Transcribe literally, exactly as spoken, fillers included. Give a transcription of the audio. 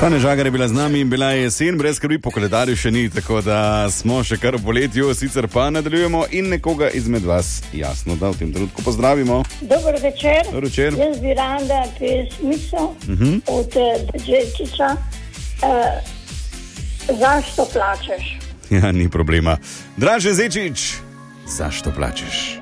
Tanja Žagar je bila z nami in bila je jesen, brez skrbi po koledarju še ni, tako da smo še kar v poletju, sicer pa nadaljujemo in nekoga izmed vas jasno, da v tem trenutku pozdravimo. Dober večer. Dobar večer. Jaz bi rada pesmico uh-huh. od Džečiča uh, Zašto plačeš? Ja, ni problema. Draže Zečič, zašto plačeš?